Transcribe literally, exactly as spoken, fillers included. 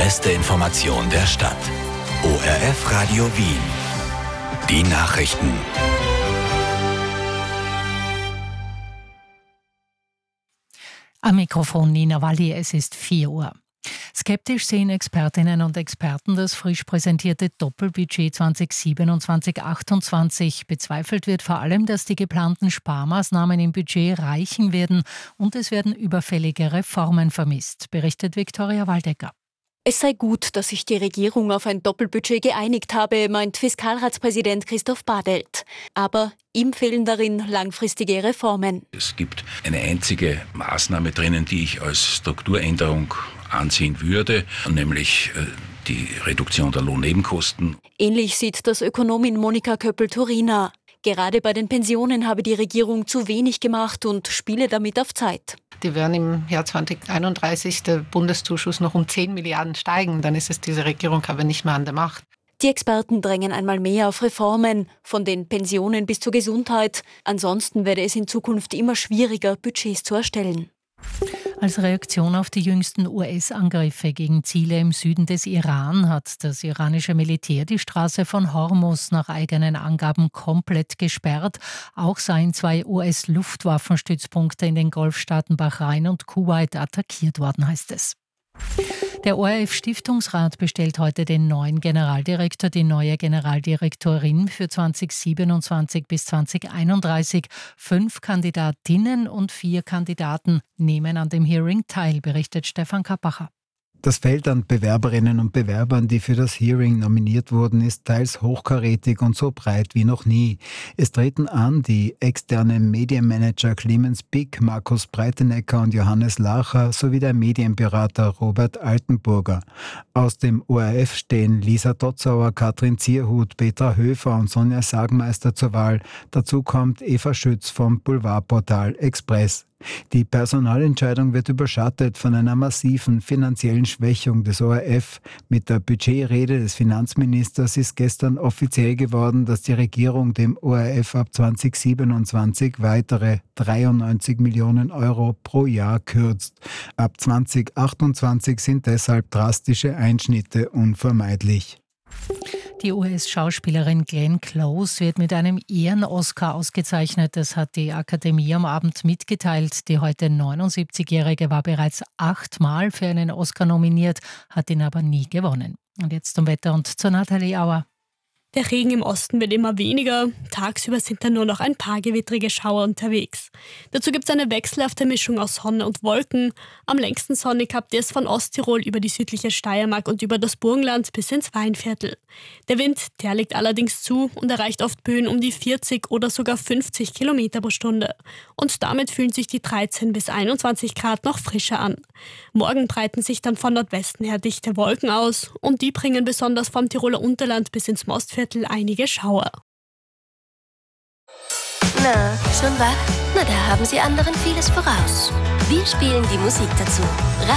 beste Information der Stadt. O R F Radio Wien. Die Nachrichten. Am Mikrofon Nina Walli, es ist vier Uhr. Skeptisch sehen Expertinnen und Experten das frisch präsentierte Doppelbudget zwanzig siebenundzwanzig achtundzwanzig. Bezweifelt wird vor allem, dass die geplanten Sparmaßnahmen im Budget reichen werden und es werden überfällige Reformen vermisst, berichtet Viktoria Waldecker. Es sei gut, dass sich die Regierung auf ein Doppelbudget geeinigt habe, meint Fiskalratspräsident Christoph Badelt. Aber ihm fehlen darin langfristige Reformen. Es gibt eine einzige Maßnahme drinnen, die ich als Strukturänderung ansehen würde, nämlich die Reduktion der Lohnnebenkosten. Ähnlich sieht das Ökonomin Monika Köppel-Turina. Gerade bei den Pensionen habe die Regierung zu wenig gemacht und spiele damit auf Zeit. Die werden im Jahr zwanzig einunddreißig der Bundeszuschuss noch um zehn Milliarden steigen. Dann ist es diese Regierung aber nicht mehr an der Macht. Die Experten drängen einmal mehr auf Reformen, von den Pensionen bis zur Gesundheit. Ansonsten werde es in Zukunft immer schwieriger, Budgets zu erstellen. Als Reaktion auf die jüngsten U S-Angriffe gegen Ziele im Süden des Iran hat das iranische Militär die Straße von Hormuz nach eigenen Angaben komplett gesperrt. Auch seien zwei U S-Luftwaffenstützpunkte in den Golfstaaten Bahrain und Kuwait attackiert worden, heißt es. Der O R F-Stiftungsrat bestellt heute den neuen Generaldirektor, die neue Generaldirektorin für zwanzig siebenundzwanzig bis zwanzig einunddreißig. Fünf Kandidatinnen und vier Kandidaten nehmen an dem Hearing teil, berichtet Stefan Kappacher. Das Feld an Bewerberinnen und Bewerbern, die für das Hearing nominiert wurden, ist teils hochkarätig und so breit wie noch nie. Es treten an die externen Medienmanager Clemens Pick, Markus Breitenecker und Johannes Lacher sowie der Medienberater Robert Altenburger. Aus dem O R F stehen Lisa Dotzauer, Katrin Zierhut, Petra Höfer und Sonja Sagmeister zur Wahl. Dazu kommt Eva Schütz vom Boulevardportal Express. Die Personalentscheidung wird überschattet von einer massiven finanziellen Schwächung des O R F. Mit der Budgetrede des Finanzministers ist gestern offiziell geworden, dass die Regierung dem O R F ab zwanzig siebenundzwanzig weitere dreiundneunzig Millionen Euro pro Jahr kürzt. Ab zwanzig achtundzwanzig sind deshalb drastische Einschnitte unvermeidlich. Die U S-Schauspielerin Glenn Close wird mit einem Ehren-Oscar ausgezeichnet. Das hat die Akademie am Abend mitgeteilt. Die heute neunundsiebzigjährige war bereits achtmal für einen Oscar nominiert, hat ihn aber nie gewonnen. Und jetzt zum Wetter und zur Nathalie Auer. Der Regen im Osten wird immer weniger. Tagsüber sind dann nur noch ein paar gewittrige Schauer unterwegs. Dazu gibt es eine wechselhafte Mischung aus Sonne und Wolken. Am längsten sonnig habt ihr es von Osttirol über die südliche Steiermark und über das Burgenland bis ins Weinviertel. Der Wind, der legt allerdings zu und erreicht oft Böen um die vierzig oder sogar fünfzig Kilometer pro Stunde. Und damit fühlen sich die dreizehn bis einundzwanzig Grad noch frischer an. Morgen breiten sich dann von Nordwesten her dichte Wolken aus und die bringen besonders vom Tiroler Unterland bis ins Mostviertel einige Schauer. Na, schon wach? Na, da haben Sie anderen vieles voraus. Wir spielen die Musik dazu.